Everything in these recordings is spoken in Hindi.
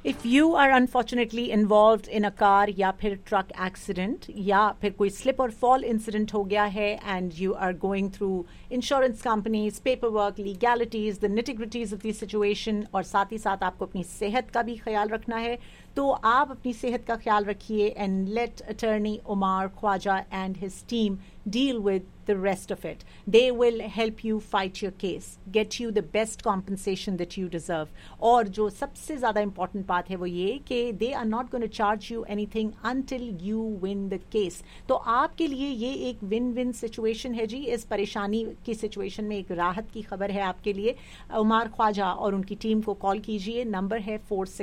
If you are unfortunately involved in a car या फिर ट्रक एक्सीडेंट या फिर कोई स्लिप और फॉल इंसिडेंट हो गया है and you are going through insurance companies, paper work, legalities, the nitty gritties of the situation, और साथ ही साथ आपको अपनी सेहत का भी ख्याल रखना है, तो आप अपनी सेहत का ख्याल रखिए and let attorney Umar Khwaja and his team deal with the rest of it. They will help you fight your case, get you the best compensation that you deserve. और जो सबसे ज़्यादा important बात है वो ये कि they are not going to charge you anything until you win the case. तो आपके लिए ये एक win-win situation है जी. इस परेशानी की situation में एक राहत की खबर है आपके लिए. उमर ख्वाजा और उनकी टीम को कॉल कीजिए. नंबर है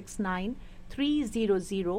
469-300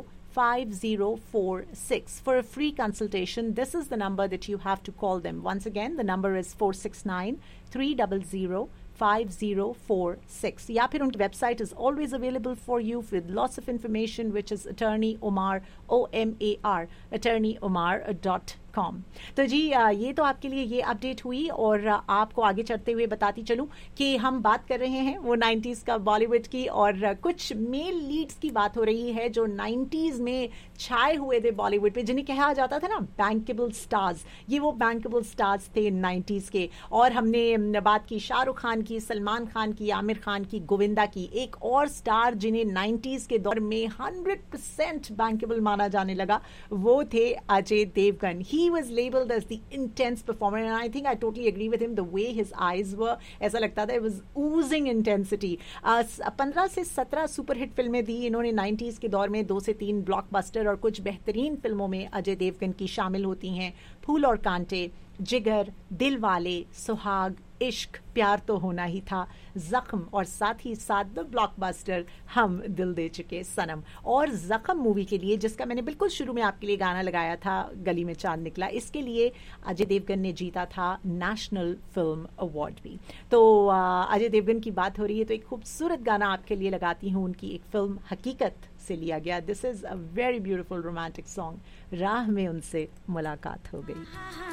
5046 for a free consultation. This is the number that you have to call them. Once again, the number is 469-300 5046. या फिर उनकी website is always available for you with lots of information, which is Attorney Omar, OMAR, attorneyomar.com. तो जी ये तो आपके लिए ये अपडेट हुई, और आपको आगे चढ़ते हुए बताती चलूं कि हम बात कर रहे हैं वो 90s का बॉलीवुड की, और कुछ मेल लीड्स की बात हो रही है जो 90s में छाए हुए थे बॉलीवुड पे, जिन्हें कहा जाता था ना बैंकेबल स्टार्स. ये वो बैंकेबल स्टार्स थे 90s के. और हमने बात की शाहरुख खान की, सलमान खान की, आमिर खान की, गोविंदा की. एक और स्टार जिन्हें 90s के दौर में 100% बैंकेबल माना जाने लगा, वो थे Ajay Devgan. He was labeled as the intense performer, and I think I totally agree with him. The way his eyes were, ऐसा लगता था it was oozing intensity. 15 से 17 सुपरहिट फिल्में दी इन्होंने 90s के दौर में. 2 से 3 ब्लॉकबस्टर और कुछ बेहतरीन फिल्मों में अजय देवगन की शामिल होती हैं. फूल और कांटे, जिगर, दिलवाले, सुहाग, इश्क, प्यार तो होना ही था, जख्म, और साथ ही साथ द ब्लॉकबस्टर हम दिल दे चुके सनम. और जख्म मूवी के लिए, जिसका मैंने बिल्कुल शुरू में आपके लिए गाना लगाया था, गली में चांद निकला, इसके लिए अजय देवगन ने जीता था नेशनल फिल्म अवार्ड भी. तो अजय देवगन की बात हो रही है तो एक खूबसूरत गाना आपके लिए लगाती हूँ. उनकी एक फिल्म हकीकत से लिया गया. This is a very beautiful romantic song. राह में उनसे मुलाकात हो गई.